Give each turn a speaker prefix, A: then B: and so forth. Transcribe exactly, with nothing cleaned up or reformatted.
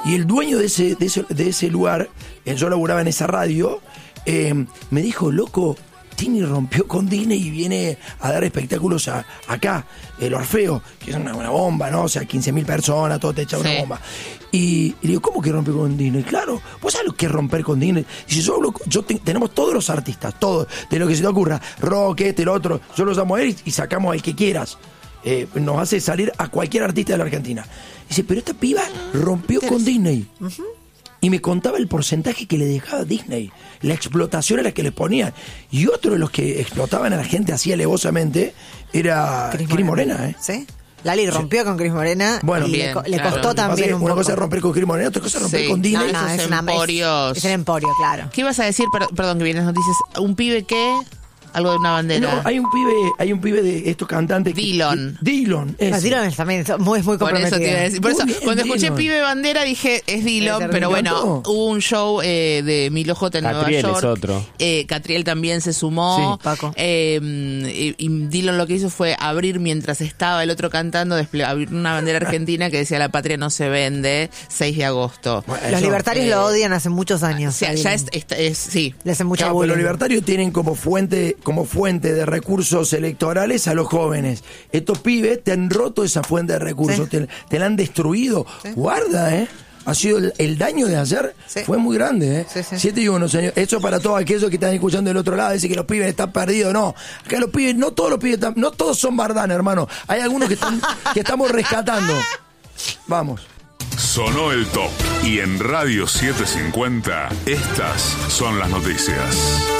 A: Y el dueño de ese, de ese, de ese lugar, eh, yo laburaba en esa radio, eh, me dijo, loco, Tini rompió con Disney y viene a dar espectáculos a, acá, el Orfeo, que es una, una bomba, ¿no? O sea, quince mil personas, todo te echa sí. una bomba. Y, y digo, ¿cómo que rompe con Disney? Claro, ¿vos sabés lo que es romper con Disney? Y si yo hablo, yo te, tenemos todos los artistas, todos, de lo que se te ocurra, rock, este, el otro, yo los llamo a él y, y sacamos al que quieras. Eh, nos hace salir a cualquier artista de la Argentina. Dice, pero esta piba rompió con Disney. Uh-huh. Y me contaba el porcentaje que le dejaba Disney, la explotación a la que le ponían. Y otro de los que explotaban a la gente así alevosamente era Cris Morena. Morena, ¿eh?
B: ¿Sí? Lali rompió sí. con Cris Morena
A: bueno,
B: y
A: bien,
B: le, le
A: claro.
B: costó también un
A: Una
B: poco.
A: cosa es romper con Cris Morena, otra cosa es romper sí. con Disney.
B: No, no, es, una, es, es el emporio, claro.
C: ¿Qué ibas a decir? Per- perdón, que vienes noticias. ¿Un pibe qué? Algo de una bandera.
A: No, hay un pibe, hay un pibe de estos cantantes.
C: Dillon.
A: Que, Dillon.
B: No, Dillon es también muy, muy comprometido.
C: Por eso te iba a decir. Por eso,
A: bien,
C: cuando escuché
A: Dillon.
C: pibe bandera dije, es Dillon, pero bueno,
A: encantó.
C: hubo un show eh, de Milo J en
D: Catriel
C: Nueva York.
D: Es otro.
C: Eh, Catriel también se sumó.
B: Sí, Paco.
C: Eh, y, y Dillon lo que hizo fue abrir mientras estaba el otro cantando, desple- abrir una bandera argentina que decía la patria no se vende, seis de agosto.
A: Bueno,
B: los
A: eso,
B: libertarios
C: eh,
B: lo odian hace muchos años.
C: O sea, ya es, es, es, sí.
B: Le hacen mucha
A: claro,
B: bullying.
A: los libertarios tienen como fuente, como fuente de recursos electorales a los jóvenes. Estos pibes te han roto esa fuente de recursos, sí. te, te la han destruido. Sí. Guarda, ¿eh? Ha sido el, el daño de ayer sí. fue muy grande, ¿eh? Sí, sí. Siete y uno, señor. Eso para todos aquellos que están escuchando del otro lado, dice que los pibes están perdidos. No, acá los pibes, no todos los pibes están, no todos son Bardán, hermano. Hay algunos que están, que estamos rescatando. Vamos.
E: Sonó el top. Y en Radio setecientos cincuenta, estas son las noticias.